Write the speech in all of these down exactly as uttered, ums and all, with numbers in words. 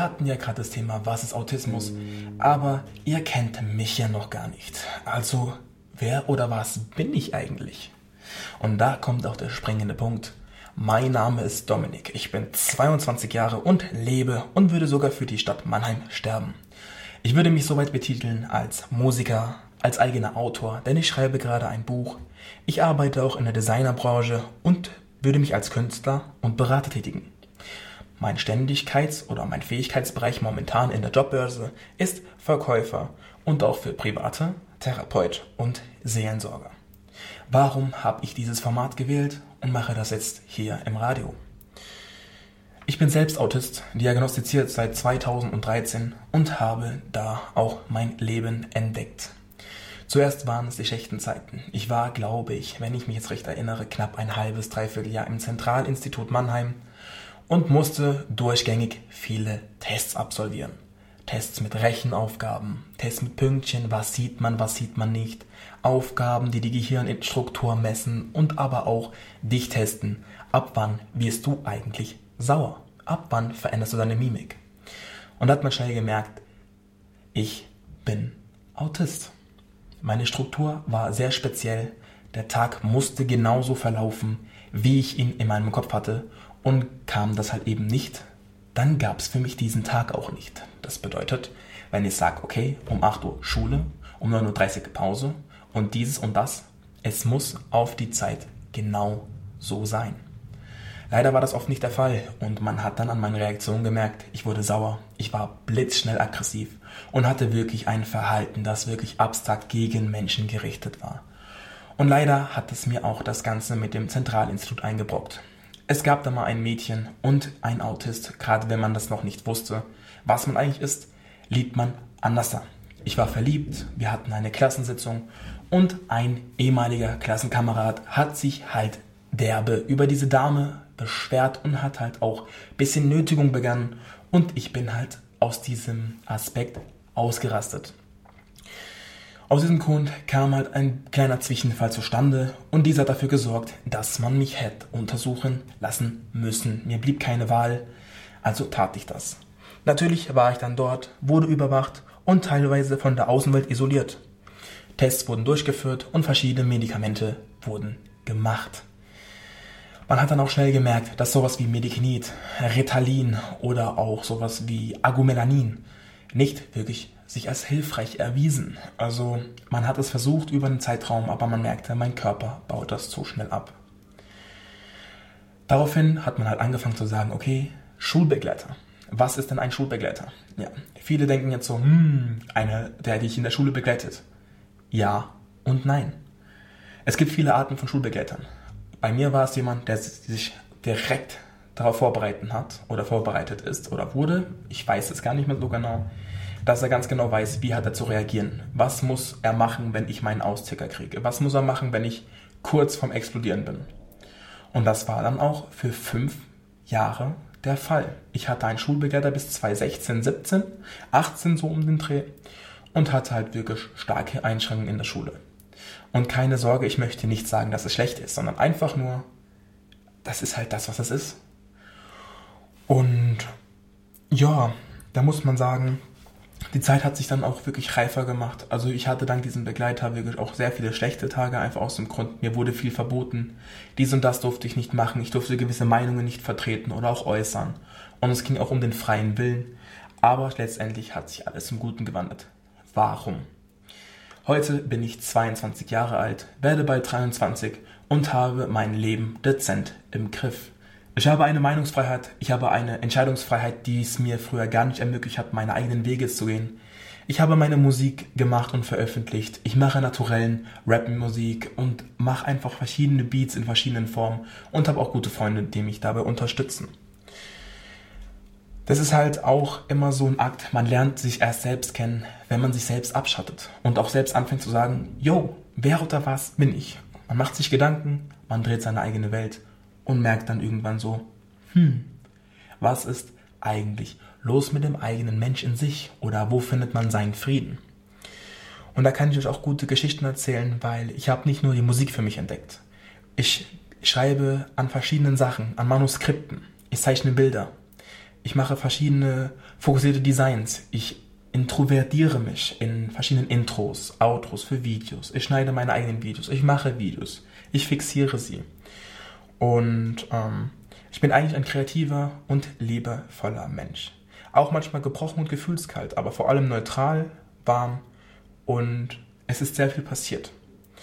wir hatten ja gerade das Thema, was ist Autismus? Aber ihr kennt mich ja noch gar nicht. Also, wer oder was bin ich eigentlich? Und da kommt auch der springende Punkt. Mein Name ist Dominik. Ich bin zweiundzwanzig Jahre und lebe und würde sogar für die Stadt Mannheim sterben. Ich würde mich soweit betiteln als Musiker, als eigener Autor, denn ich schreibe gerade ein Buch. Ich arbeite auch in der Designerbranche und würde mich als Künstler und Berater tätigen. Mein Ständigkeits- oder mein Fähigkeitsbereich momentan in der Jobbörse ist Verkäufer und auch für Private, Therapeut und Seelensorger. Warum habe ich dieses Format gewählt und mache das jetzt hier im Radio? Ich bin selbst Autist, diagnostiziert seit zweitausenddreizehn und habe da auch mein Leben entdeckt. Zuerst waren es die schlechten Zeiten. Ich war, glaube ich, wenn ich mich jetzt recht erinnere, knapp ein halbes, dreiviertel Jahr im Zentralinstitut Mannheim und musste durchgängig viele Tests absolvieren. Tests mit Rechenaufgaben, Tests mit Pünktchen, was sieht man, was sieht man nicht, Aufgaben, die die Gehirnstruktur messen und aber auch dich testen. Ab wann wirst du eigentlich sauer? Ab wann veränderst du deine Mimik? Und da hat man schnell gemerkt, ich bin Autist. Meine Struktur war sehr speziell. Der Tag musste genauso verlaufen, wie ich ihn in meinem Kopf hatte. Und kam das halt eben nicht, dann gab es für mich diesen Tag auch nicht. Das bedeutet, wenn ich sage, okay, um acht Uhr Schule, um neun Uhr dreißig Pause und dieses und das, es muss auf die Zeit genau so sein. Leider war das oft nicht der Fall und man hat dann an meinen Reaktionen gemerkt, ich wurde sauer, ich war blitzschnell aggressiv und hatte wirklich ein Verhalten, das wirklich abstrakt gegen Menschen gerichtet war. Und leider hat es mir auch das Ganze mit dem Zentralinstitut eingebrockt. Es gab da mal ein Mädchen und ein Autist, gerade wenn man das noch nicht wusste, was man eigentlich ist, liebt man anders da. Ich war verliebt, wir hatten eine Klassensitzung und ein ehemaliger Klassenkamerad hat sich halt derbe über diese Dame beschwert und hat halt auch ein bisschen Nötigung begangen und ich bin halt aus diesem Aspekt ausgerastet. Aus diesem Grund kam halt ein kleiner Zwischenfall zustande und dieser hat dafür gesorgt, dass man mich hätte untersuchen lassen müssen. Mir blieb keine Wahl, also tat ich das. Natürlich war ich dann dort, wurde überwacht und teilweise von der Außenwelt isoliert. Tests wurden durchgeführt und verschiedene Medikamente wurden gemacht. Man hat dann auch schnell gemerkt, dass sowas wie Medikinid, Ritalin oder auch sowas wie Agomelanin nicht wirklich sich als hilfreich erwiesen. Also man hat es versucht über einen Zeitraum, aber man merkte, mein Körper baut das zu schnell ab. Daraufhin hat man halt angefangen zu sagen, okay, Schulbegleiter. Was ist denn ein Schulbegleiter? Ja, viele denken jetzt so, hm, einer, der dich in der Schule begleitet. Ja und nein. Es gibt viele Arten von Schulbegleitern. Bei mir war es jemand, der sich direkt darauf vorbereitet hat oder vorbereitet ist oder wurde. Ich weiß es gar nicht mehr so genau. Dass er ganz genau weiß, wie hat er zu reagieren. Was muss er machen, wenn ich meinen Austicker kriege? Was muss er machen, wenn ich kurz vorm Explodieren bin? Und das war dann auch für fünf Jahre der Fall. Ich hatte einen Schulbegleiter bis zweitausendsechzehn, siebzehn, achtzehn so um den Dreh und hatte halt wirklich starke Einschränkungen in der Schule. Und keine Sorge, ich möchte nicht sagen, dass es schlecht ist, sondern einfach nur, das ist halt das, was es ist. Und ja, da muss man sagen, die Zeit hat sich dann auch wirklich reifer gemacht. Also ich hatte dank diesem Begleiter wirklich auch sehr viele schlechte Tage, einfach aus dem Grund, mir wurde viel verboten. Dies und das durfte ich nicht machen, ich durfte gewisse Meinungen nicht vertreten oder auch äußern. Und es ging auch um den freien Willen. Aber letztendlich hat sich alles zum Guten gewandelt. Warum? Heute bin ich zweiundzwanzig Jahre alt, werde bald dreiundzwanzig und habe mein Leben dezent im Griff. Ich habe eine Meinungsfreiheit, ich habe eine Entscheidungsfreiheit, die es mir früher gar nicht ermöglicht hat, meine eigenen Wege zu gehen. Ich habe meine Musik gemacht und veröffentlicht. Ich mache naturellen Rap-Musik und mache einfach verschiedene Beats in verschiedenen Formen und habe auch gute Freunde, die mich dabei unterstützen. Das ist halt auch immer so ein Akt, man lernt sich erst selbst kennen, wenn man sich selbst abschattet und auch selbst anfängt zu sagen, yo, wer oder was bin ich? Man macht sich Gedanken, man dreht seine eigene Welt und merkt dann irgendwann so, hm, was ist eigentlich los mit dem eigenen Mensch in sich oder wo findet man seinen Frieden? Und da kann ich euch auch gute Geschichten erzählen, weil ich habe nicht nur die Musik für mich entdeckt. Ich schreibe an verschiedenen Sachen, an Manuskripten, ich zeichne Bilder. Ich mache verschiedene fokussierte Designs. Ich introvertiere mich in verschiedenen Intros, Outros für Videos. Ich schneide meine eigenen Videos. Ich mache Videos. Ich fixiere sie. Und ähm, ich bin eigentlich ein kreativer und liebevoller Mensch. Auch manchmal gebrochen und gefühlskalt, aber vor allem neutral, warm und es ist sehr viel passiert.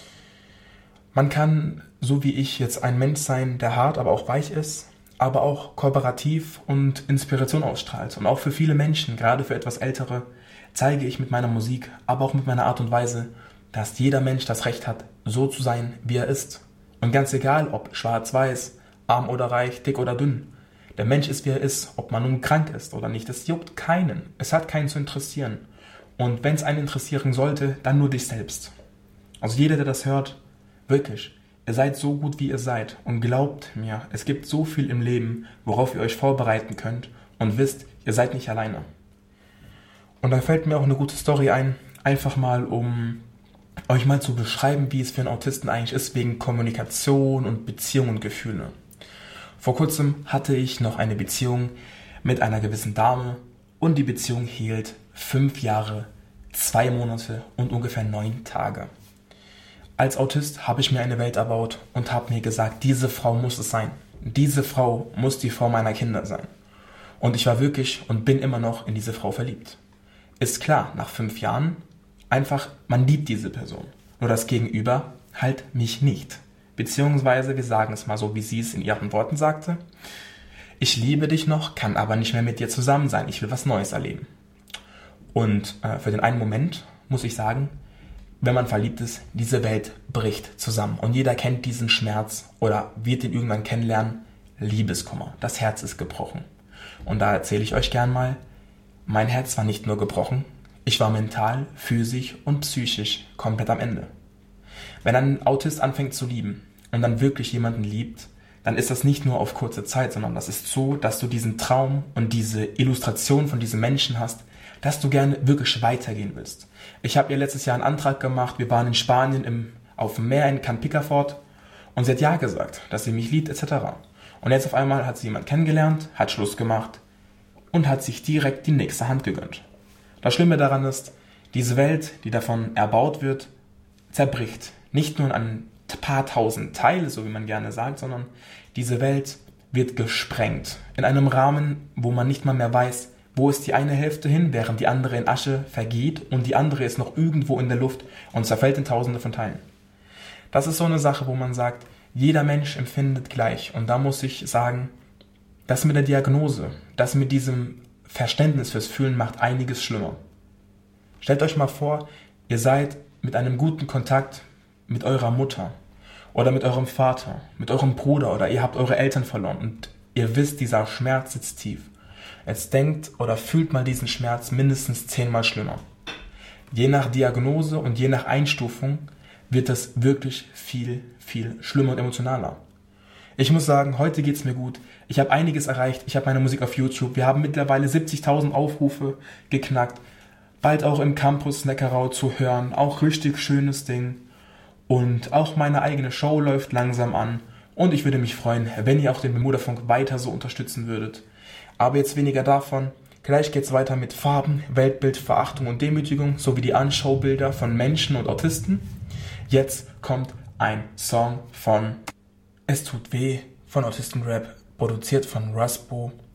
Man kann, so wie ich, jetzt ein Mensch sein, der hart, aber auch weich ist, aber auch kooperativ und Inspiration ausstrahlt. Und auch für viele Menschen, gerade für etwas Ältere, zeige ich mit meiner Musik, aber auch mit meiner Art und Weise, dass jeder Mensch das Recht hat, so zu sein, wie er ist. Und ganz egal, ob schwarz-weiß, arm oder reich, dick oder dünn. Der Mensch ist, wie er ist, ob man nun krank ist oder nicht. Es juckt keinen. Es hat keinen zu interessieren. Und wenn es einen interessieren sollte, dann nur dich selbst. Also jeder, der das hört, wirklich, ihr seid so gut, wie ihr seid. Und glaubt mir, es gibt so viel im Leben, worauf ihr euch vorbereiten könnt. Und wisst, ihr seid nicht alleine. Und da fällt mir auch eine gute Story ein, einfach mal, um euch mal zu beschreiben, wie es für einen Autisten eigentlich ist, wegen Kommunikation und Beziehung und Gefühle. Vor kurzem hatte ich noch eine Beziehung mit einer gewissen Dame und die Beziehung hielt fünf Jahre, zwei Monate und ungefähr neun Tage. Als Autist habe ich mir eine Welt erbaut und habe mir gesagt, diese Frau muss es sein. Diese Frau muss die Frau meiner Kinder sein. Und ich war wirklich und bin immer noch in diese Frau verliebt. Ist klar, nach fünf Jahren, einfach, man liebt diese Person. Nur das Gegenüber halt mich nicht. Beziehungsweise, wir sagen es mal so, wie sie es in ihren Worten sagte, ich liebe dich noch, kann aber nicht mehr mit dir zusammen sein. Ich will was Neues erleben. Und äh, für den einen Moment muss ich sagen, wenn man verliebt ist, diese Welt bricht zusammen. Und jeder kennt diesen Schmerz oder wird ihn irgendwann kennenlernen. Liebeskummer. Das Herz ist gebrochen. Und da erzähle ich euch gern mal, mein Herz war nicht nur gebrochen, ich war mental, physisch und psychisch komplett am Ende. Wenn ein Autist anfängt zu lieben und dann wirklich jemanden liebt, dann ist das nicht nur auf kurze Zeit, sondern das ist so, dass du diesen Traum und diese Illustration von diesem Menschen hast, dass du gerne wirklich weitergehen willst. Ich habe ihr letztes Jahr einen Antrag gemacht, wir waren in Spanien im, auf dem Meer in Can Picafort und sie hat ja gesagt, dass sie mich liebt et cetera. Und jetzt auf einmal hat sie jemanden kennengelernt, hat Schluss gemacht und hat sich direkt die nächste Hand gegönnt. Das Schlimme daran ist, diese Welt, die davon erbaut wird, zerbricht. Nicht nur in ein paar tausend Teile, so wie man gerne sagt, sondern diese Welt wird gesprengt. In einem Rahmen, wo man nicht mal mehr weiß, wo ist die eine Hälfte hin, während die andere in Asche vergeht und die andere ist noch irgendwo in der Luft und zerfällt in tausende von Teilen. Das ist so eine Sache, wo man sagt, jeder Mensch empfindet gleich. Und da muss ich sagen, das mit der Diagnose, das mit diesem Verständnis fürs Fühlen macht einiges schlimmer. Stellt euch mal vor, ihr seid mit einem guten Kontakt mit eurer Mutter oder mit eurem Vater, mit eurem Bruder oder ihr habt eure Eltern verloren und ihr wisst, dieser Schmerz sitzt tief. Jetzt denkt oder fühlt mal diesen Schmerz mindestens zehnmal schlimmer. Je nach Diagnose und je nach Einstufung wird das wirklich viel, viel schlimmer und emotionaler. Ich muss sagen, heute geht's mir gut. Ich habe einiges erreicht. Ich habe meine Musik auf YouTube. Wir haben mittlerweile siebzigtausend Aufrufe geknackt. Bald auch im Campus Neckarau zu hören. Auch richtig schönes Ding. Und auch meine eigene Show läuft langsam an. Und ich würde mich freuen, wenn ihr auch den Bermuda-Funk weiter so unterstützen würdet. Aber jetzt weniger davon. Gleich geht's weiter mit Farben, Weltbild, Verachtung und Demütigung sowie die Anschaubilder von Menschen und Autisten. Jetzt kommt ein Song von Es tut weh von Autistenrap, produziert von Raspo